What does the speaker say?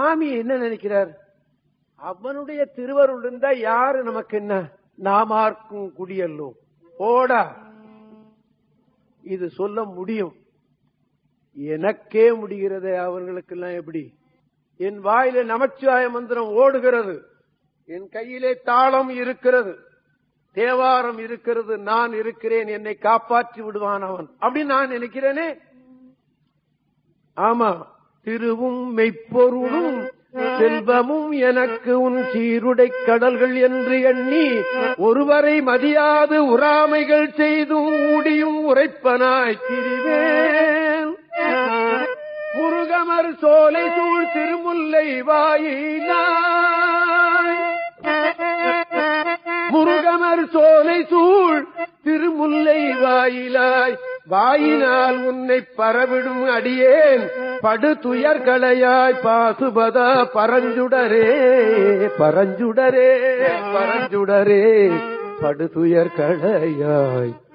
சுவாமி என்ன நினைக்கிறார்? அவனுடைய திருவருள் இருந்தா யாரு நமக்கு என்ன? நாமார்க்கும் குடியல்லோ ஓடா. இது சொல்ல முடியும், எனக்கே முடிகிறது, அவர்களுக்கெல்லாம் எப்படி? என் வாயில நமச்சிவாய மந்திரம் ஓடுகிறது, என் கையிலே தாளம் இருக்கிறது, தேவாரம் இருக்கிறது, நான் இருக்கிறேன், என்னை காப்பாற்றி விடுவான் அவன் அப்படின்னு நான் நினைக்கிறேனே. ஆமா, திருவும் மெய்ப்பொருளும் செல்வமும் எனக்கு உன் சீருடை கடல்கள் என்று எண்ணி ஒருவரை மதியாது உறாமைகள் செய்தும் ஊடியும் உரைப்பனாய் திரிவேன். முருகமர் சோலை சூழ் திருமுல்லை வாயிலாய், முருகமர் சோலை சூழ் திருமுல்லை வாயிலாய், வாயினால் உன்னை பரவிடும் அடியேன் படு துயர்களையாய் பாசுபத பரஞ்சுடரே பரஞ்சுடரே பரஞ்சுடரே படு துயர்களையாய்